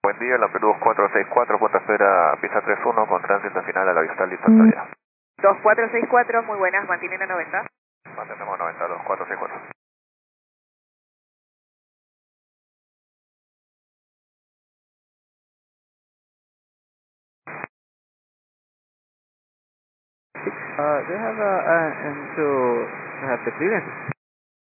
Buen día, la Perú 2464, puerta espera, pista 31, con tránsito final a la vista lista salida. 2464, muy buenas, mantienen a 90. Mantenemos 90, 2464. They have and to have the clearance.